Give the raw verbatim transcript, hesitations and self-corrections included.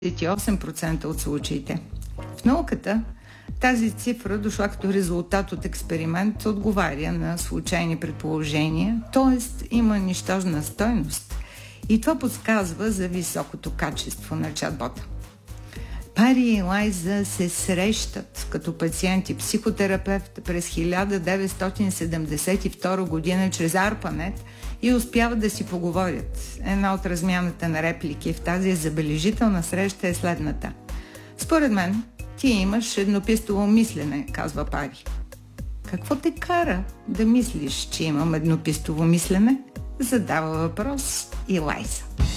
и осем процента от случаите. В науката тази цифра дошла като резултат от експеримент, отговаря на случайни предположения, т.е. има нищожна стойност. И това подсказва за високото качество на чатбота. Пари и Елайза се срещат като пациент и психотерапевт през хиляда деветстотин седемдесет и втора година чрез ARPANET и успяват да си поговорят. Една от размяната на реплики в тази забележителна среща е следната. Според мен, ти имаш еднопистово мислене, казва Пари. Какво те кара да мислиш, че имам еднопистово мислене? Задава въпрос Елайза.